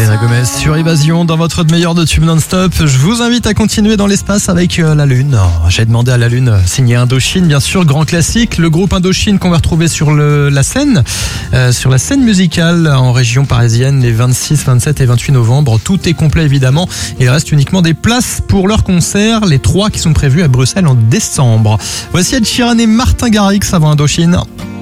Selena Gomez sur Évasion dans votre meilleur de tube non-stop. Je vous invite à continuer dans l'espace avec la Lune. J'ai demandé à la Lune signé Indochine, bien sûr, grand classique. Le groupe Indochine qu'on va retrouver sur la scène musicale en région parisienne les 26, 27 et 28 novembre. Tout est complet évidemment. Il reste uniquement des places pour leurs concerts, les 3 qui sont prévus à Bruxelles en décembre. Voici Ed Sheeran et Martin Garrix avant Indochine.